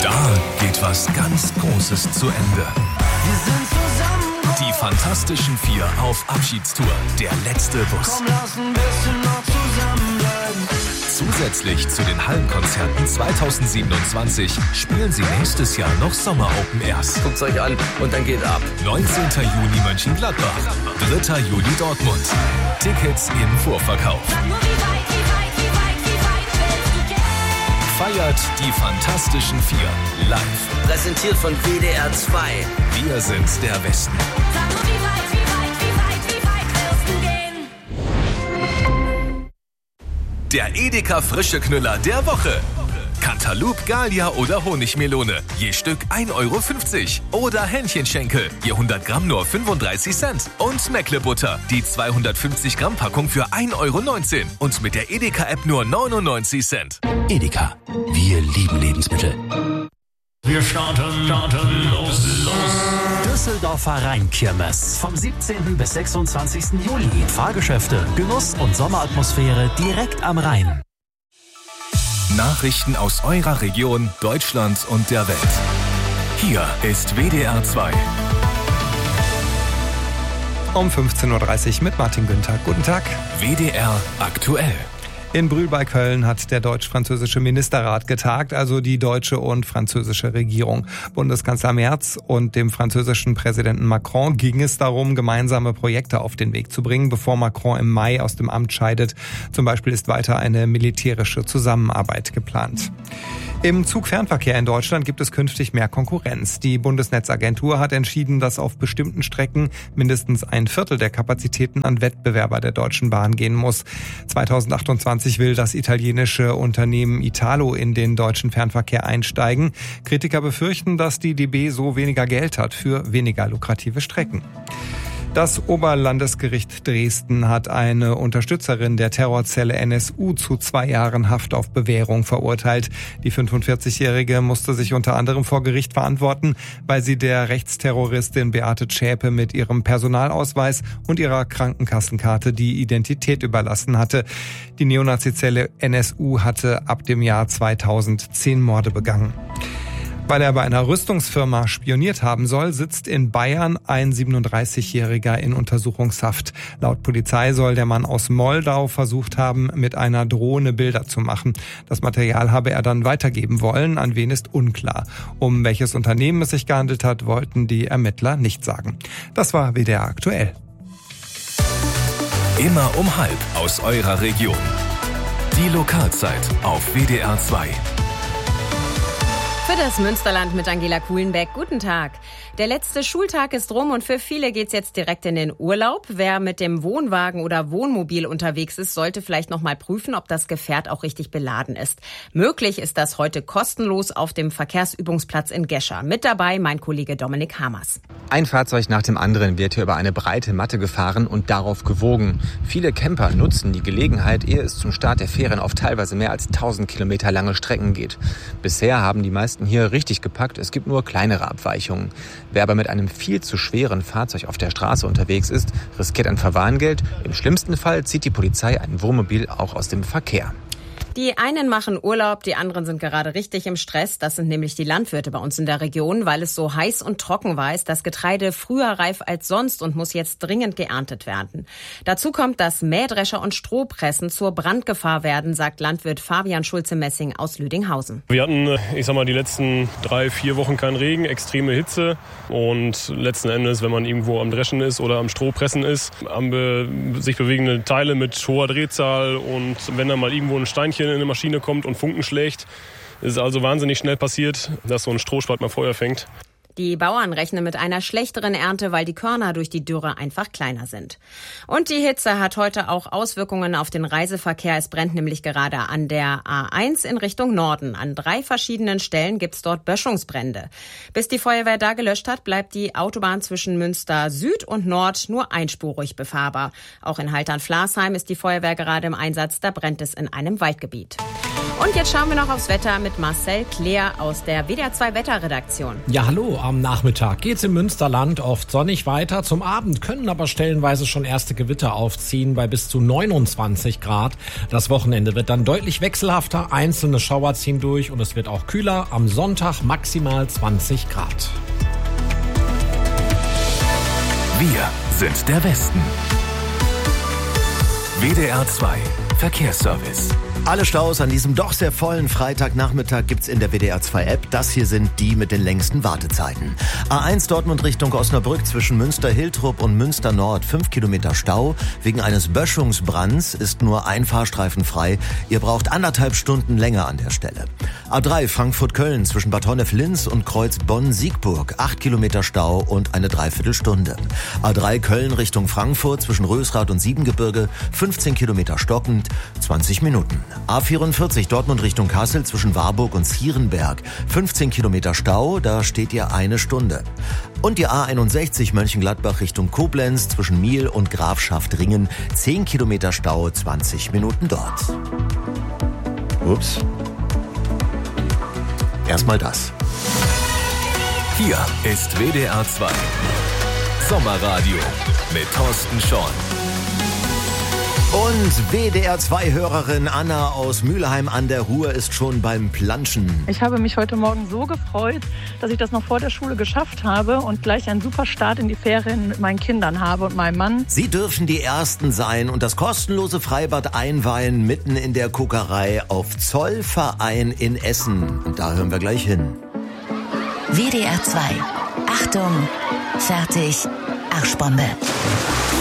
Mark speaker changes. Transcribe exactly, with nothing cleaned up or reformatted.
Speaker 1: Da geht was ganz Großes zu Ende.
Speaker 2: Wir sind zusammen.
Speaker 1: Die Fantastischen Vier auf Abschiedstour. Der letzte Bus.
Speaker 2: Komm, lass ein bisschen noch zusammenbleiben.
Speaker 1: Zusätzlich zu den Hallenkonzerten zweitausendsiebenundzwanzig spielen sie nächstes Jahr noch Sommer-Open Airs.
Speaker 3: Guckt's euch an und dann geht ab.
Speaker 1: neunzehnten Juni Mönchengladbach, dritten Juli Dortmund. Tickets im Vorverkauf. Feiert die Fantastischen Vier live.
Speaker 3: Präsentiert von W D R zwei.
Speaker 1: Wir sind der Westen. Der Edeka Frische Knüller der Woche. Cantaloupe, Gallia oder Honigmelone. Je Stück ein Euro fünfzig. Oder Hähnchenschenkel. Je hundert Gramm nur fünfunddreißig Cent. Und Meckle-Butter. Die zweihundertfünfzig Gramm Packung für ein Euro neunzehn. Und mit der Edeka-App nur neunundneunzig Cent.
Speaker 4: Edeka. Wir lieben Lebensmittel.
Speaker 5: Wir starten, starten, los, los.
Speaker 4: Düsseldorfer Rheinkirmes. Vom siebzehnten bis sechsundzwanzigsten Juli. Fahrgeschäfte, Genuss und Sommeratmosphäre direkt am Rhein.
Speaker 1: Nachrichten aus eurer Region, Deutschland und der Welt. Hier ist W D R zwei.
Speaker 6: Um fünfzehn Uhr dreißig mit Martin Günther. Guten Tag.
Speaker 1: W D R aktuell.
Speaker 6: In Brühl bei Köln hat der deutsch-französische Ministerrat getagt, also die deutsche und französische Regierung. Bundeskanzler Merz und dem französischen Präsidenten Macron ging es darum, gemeinsame Projekte auf den Weg zu bringen, bevor Macron im Mai aus dem Amt scheidet. Zum Beispiel ist weiter eine militärische Zusammenarbeit geplant. Im Zugfernverkehr in Deutschland gibt es künftig mehr Konkurrenz. Die Bundesnetzagentur hat entschieden, dass auf bestimmten Strecken mindestens ein Viertel der Kapazitäten an Wettbewerber der Deutschen Bahn gehen muss. zweitausendachtundzwanzig will das italienische Unternehmen Italo in den deutschen Fernverkehr einsteigen. Kritiker befürchten, dass die D B so weniger Geld hat für weniger lukrative Strecken. Das Oberlandesgericht Dresden hat eine Unterstützerin der Terrorzelle N S U zu zwei Jahren Haft auf Bewährung verurteilt. Die fünfundvierzigjährige musste sich unter anderem vor Gericht verantworten, weil sie der Rechtsterroristin Beate Zschäpe mit ihrem Personalausweis und ihrer Krankenkassenkarte die Identität überlassen hatte. Die Neonazizelle N S U hatte ab dem Jahr zweitausendzehn Morde begangen. Weil er bei einer Rüstungsfirma spioniert haben soll, sitzt in Bayern ein siebenunddreißigjähriger in Untersuchungshaft. Laut Polizei soll der Mann aus Moldau versucht haben, mit einer Drohne Bilder zu machen. Das Material habe er dann weitergeben wollen, an wen ist unklar. Um welches Unternehmen es sich gehandelt hat, wollten die Ermittler nicht sagen. Das war W D R aktuell.
Speaker 1: Immer um halb aus eurer Region. Die Lokalzeit auf W D R zwei.
Speaker 7: Für das Münsterland mit Angela Kuhlenbeck. Guten Tag. Der letzte Schultag ist rum und für viele geht's jetzt direkt in den Urlaub. Wer mit dem Wohnwagen oder Wohnmobil unterwegs ist, sollte vielleicht noch mal prüfen, ob das Gefährt auch richtig beladen ist. Möglich ist das heute kostenlos auf dem Verkehrsübungsplatz in Gescher. Mit dabei mein Kollege Dominik Hamers.
Speaker 8: Ein Fahrzeug nach dem anderen wird hier über eine breite Matte gefahren und darauf gewogen. Viele Camper nutzen die Gelegenheit, ehe es zum Start der Ferien auf teilweise mehr als tausend Kilometer lange Strecken geht. Bisher haben die meisten hier richtig gepackt, es gibt nur kleinere Abweichungen. Wer aber mit einem viel zu schweren Fahrzeug auf der Straße unterwegs ist, riskiert ein Verwarngeld. Im schlimmsten Fall zieht die Polizei ein Wohnmobil auch aus dem Verkehr.
Speaker 7: Die einen machen Urlaub, die anderen sind gerade richtig im Stress. Das sind nämlich die Landwirte bei uns in der Region, weil es so heiß und trocken war, ist das Getreide früher reif als sonst und muss jetzt dringend geerntet werden. Dazu kommt, dass Mähdrescher und Strohpressen zur Brandgefahr werden, sagt Landwirt Fabian Schulze-Messing aus Lüdinghausen.
Speaker 9: Wir hatten, ich sag mal, die letzten drei, vier Wochen keinen Regen, extreme Hitze und letzten Endes, wenn man irgendwo am Dreschen ist oder am Strohpressen ist, haben wir sich bewegende Teile mit hoher Drehzahl und wenn dann mal irgendwo ein Steinchen in eine Maschine kommt und Funken schlägt. Es ist also wahnsinnig schnell passiert, dass so ein Strohspalt mal Feuer fängt.
Speaker 7: Die Bauern rechnen mit einer schlechteren Ernte, weil die Körner durch die Dürre einfach kleiner sind. Und die Hitze hat heute auch Auswirkungen auf den Reiseverkehr. Es brennt nämlich gerade an der A eins in Richtung Norden. An drei verschiedenen Stellen gibt's dort Böschungsbrände. Bis die Feuerwehr da gelöscht hat, bleibt die Autobahn zwischen Münster Süd und Nord nur einspurig befahrbar. Auch in Haltern-Flarsheim ist die Feuerwehr gerade im Einsatz. Da brennt es in einem Waldgebiet. Und jetzt schauen wir noch aufs Wetter mit Marcel Kleer aus der W D R zwei Wetterredaktion.
Speaker 10: Ja, hallo. Am Nachmittag geht's im Münsterland oft sonnig weiter. Zum Abend können aber stellenweise schon erste Gewitter aufziehen bei bis zu neunundzwanzig Grad. Das Wochenende wird dann deutlich wechselhafter. Einzelne Schauer ziehen durch und es wird auch kühler. Am Sonntag maximal zwanzig Grad.
Speaker 1: Wir sind der Westen. W D R zwei Verkehrsservice.
Speaker 11: Alle Staus an diesem doch sehr vollen Freitagnachmittag gibt's in der W D R zwei App. Das hier sind die mit den längsten Wartezeiten. A eins Dortmund Richtung Osnabrück zwischen Münster-Hiltrup und Münster-Nord. Fünf Kilometer Stau. Wegen eines Böschungsbrands ist nur ein Fahrstreifen frei. Ihr braucht anderthalb Stunden länger an der Stelle. A drei Frankfurt-Köln zwischen Bad Honnef-Linz und Kreuz Bonn-Siegburg. Acht Kilometer Stau und eine Dreiviertelstunde. A drei Köln Richtung Frankfurt zwischen Rösrath und Siebengebirge. fünfzehn Kilometer stockend. zwanzig Minuten. A vierundvierzig Dortmund Richtung Kassel zwischen Warburg und Zierenberg. fünfzehn Kilometer Stau, da steht ihr eine Stunde. Und die A einundsechzig Mönchengladbach Richtung Koblenz zwischen Miel und Grafschaft-Ringen. zehn Kilometer Stau, zwanzig Minuten dort. Ups. Erstmal das.
Speaker 1: Hier ist W D R zwei Sommerradio mit Thorsten Schorn.
Speaker 11: Und W D R zwei Hörerin Anna aus Mülheim an der Ruhr ist schon beim Planschen.
Speaker 12: Ich habe mich heute Morgen so gefreut, dass ich das noch vor der Schule geschafft habe und gleich einen super Start in die Ferien mit meinen Kindern habe und meinem Mann.
Speaker 11: Sie dürfen die Ersten sein und das kostenlose Freibad einweihen mitten in der Kokerei auf Zollverein in Essen. Und da hören wir gleich hin.
Speaker 13: W D R zwei. Achtung, fertig, Arschbombe.